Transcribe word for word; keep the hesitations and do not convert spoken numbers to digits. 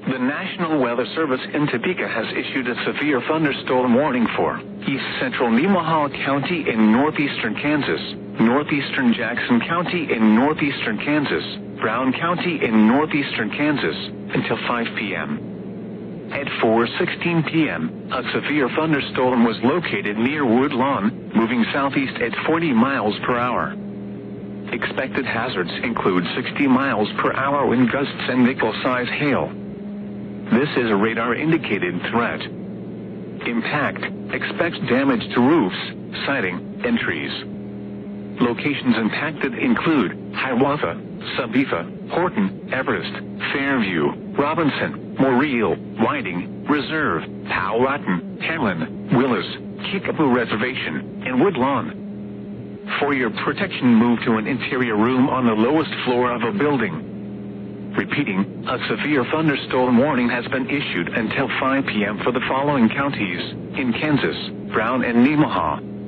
The National Weather Service in Topeka has issued a severe thunderstorm warning for east central Nemaha County in northeastern Kansas, northeastern Jackson County in northeastern Kansas, Brown County in northeastern Kansas, until five p m At four sixteen p m, a severe thunderstorm was located near Woodlawn, moving southeast at forty miles per hour. Expected hazards include sixty miles per hour wind gusts and nickel-size hail. This is a radar-indicated threat. Impact: expect damage to roofs, siding, and trees. Locations impacted include Hiawatha, Sabetha, Horton, Everest, Fairview, Robinson, Moriel, Whiting, Reserve, Powhatan, Hamlin, Willis, Kickapoo Reservation, and Woodlawn. For your protection, move to an interior room on the lowest floor of a building. Repeating, a severe thunderstorm warning has been issued until five p m for the following counties in Kansas: Brown and Nemaha,